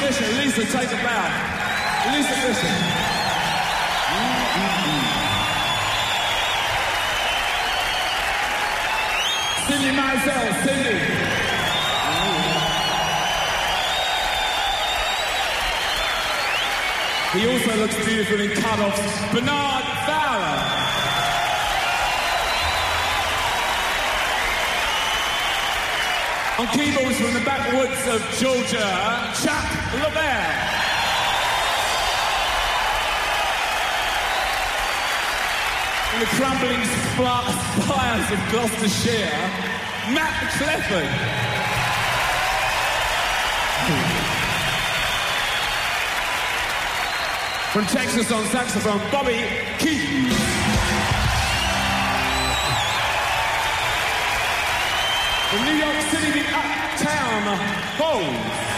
Fisher. Lisa, take a bow. Lisa Fisher. Cindy Mizell. Cindy. He also looks beautiful in cut-offs. Bernard Fowler. On keyboards from the backwoods of Georgia, Chuck LaBelle. In the crumbling spires of Gloucestershire, Matt Clifford. From Texas on saxophone, Bobby Keys. From New York City, the Uptown Hoes.